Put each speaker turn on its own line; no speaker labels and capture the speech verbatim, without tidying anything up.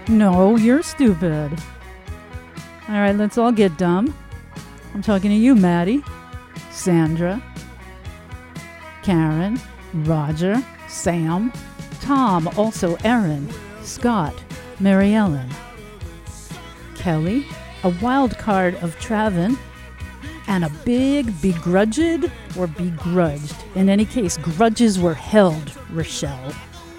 No, you're stupid. All right, let's all get dumb. I'm talking to you, Maddie, Sandra, Karen, Roger, Sam, Tom, also Aaron, Scott, Mary Ellen, Kelly, a wild card of Travin, and a big begrudged or begrudged. In any case, grudges were held, Rochelle.